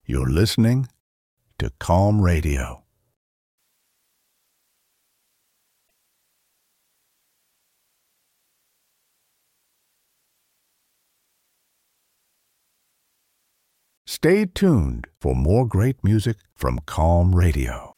You're listening to Calm Radio. Stay tuned for more great music from Calm Radio.